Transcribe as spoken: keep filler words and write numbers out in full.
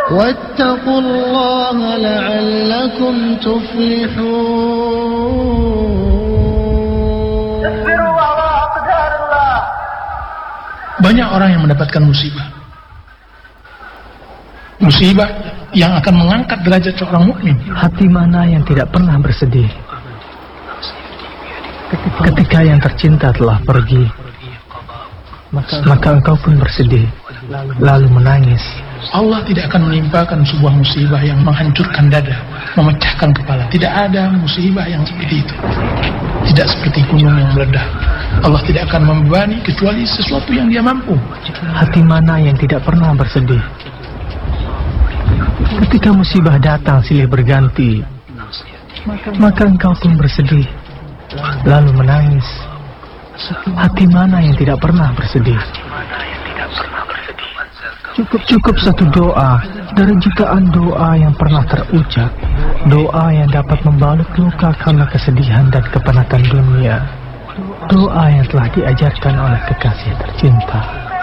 wattaqullaha la'allakum tuflihun. Banyak orang yang mendapatkan musibah. Musibah yang akan mengangkat derajat seorang mukmin. Hati mana yang tidak pernah bersedih ketika yang tercinta telah pergi, maka, maka engkau pun bersedih, lalu menangis. Allah tidak akan menimpakan sebuah musibah yang menghancurkan dada, memecahkan kepala. Tidak ada musibah yang seperti itu. Tidak seperti gunung yang meledak. Allah tidak akan membebani kecuali sesuatu yang Dia mampu. Hati mana yang tidak pernah bersedih ketika musibah datang silih berganti, maka engkau pun bersedih, lalu menangis. Hati mana yang tidak pernah bersedih? Cukup cukup satu doa dari jutaan doa yang pernah terucap, doa yang dapat membalut luka karena kesedihan dan kepenatan dunia, doa yang telah diajarkan oleh kekasih tercinta.